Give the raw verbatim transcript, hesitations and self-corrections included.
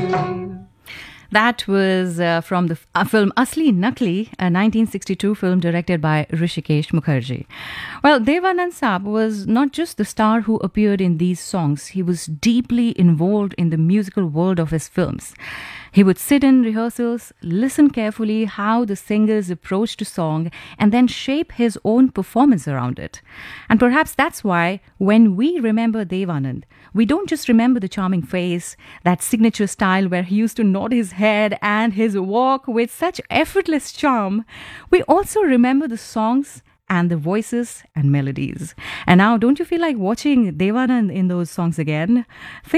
That was uh, from the f- uh, film Asli Nakli, a nineteen sixty-two film directed by Rishikesh Mukherjee. Well, Devanand Saab was not just the star who appeared in these songs, he was deeply involved in the musical world of his films. He would sit in rehearsals, listen carefully how the singers approached a song, and then shape his own performance around it. And perhaps that's why when we remember Devanand, we don't just remember the charming face, that signature style where he used to nod his head and his walk with such effortless charm. We also remember the songs and the voices and melodies. And now, don't you feel like watching Devanand in those songs again?